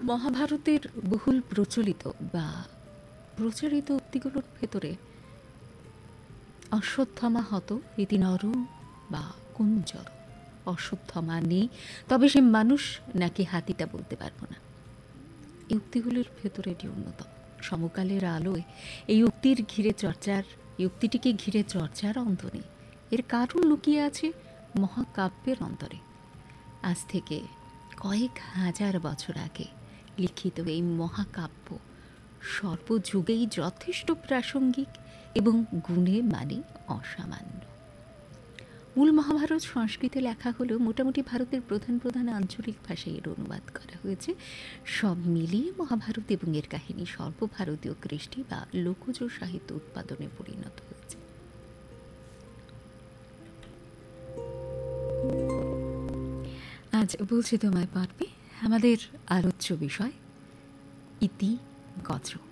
মহাভারতের বহুল প্রচলিত বা প্রচারিত উক্তিগুলোর ভেতরে অশ্বত্থামা হত ইতি নর বা কুঞ্জর, অশ্বত্থামা নেই তবে সে মানুষ নাকি হাতিটা বলতে পারবো না। এই উক্তিগুলির ভেতরে এটি অন্যতম। সমকালের আলোয় এই উক্তিটিকে ঘিরে চর্চার অন্ত নেই। এর কারণ লুকিয়ে আছে মহাকাব্যের অন্তরে। আজ থেকে কয়েক হাজার বছর আগে লিখিত এই মহাকাব্য সর্বযুগেই যথেষ্ট প্রাসঙ্গিক এবং গুণে মানে অসামান্য। মূল মহাভারত সংস্কৃতে লেখা হলেও মোটামুটি ভারতের প্রধান প্রধান আঞ্চলিক ভাষায় এর অনুবাদ করা হয়েছে। সব মিলিয়ে মহাভারত এবং এর কাহিনী সর্বভারতীয় কৃষ্টি বা লোকজ সাহিত্য উৎপাদনে পরিণত হয়েছে। আজ বলছি তোমায় পারবে আমাদের আলোচ্য বিষয় ইতি গত্র।